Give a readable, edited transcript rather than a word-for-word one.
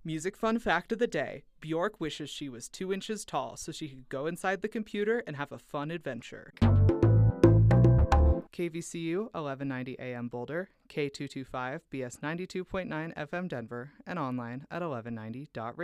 Music fun fact of the day: Bjork wishes she was 2 inches tall so she could go inside the computer and have a fun adventure. KVCU 1190 AM Boulder, K225 BS 92.9 FM Denver, and online at 1190.radio.